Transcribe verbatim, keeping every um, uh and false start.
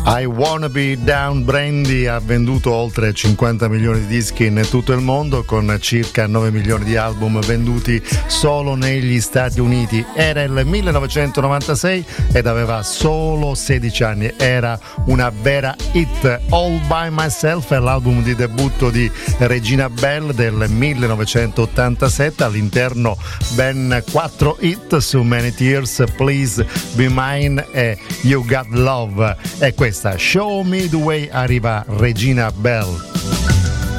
I Wanna Be Down Brandy ha venduto oltre cinquanta milioni di dischi in tutto il mondo, con circa nove milioni di album venduti solo negli Stati Uniti. Era il millenovecentonovantasei ed aveva solo sedici anni. Era una vera hit. All By Myself è l'album di debutto di Regina Belle del millenovecentottantasette, all'interno ben quattro hit su Many Tears, Please Be Mine e You Got Love. E questa Show Me The Way arriva Regina Belle.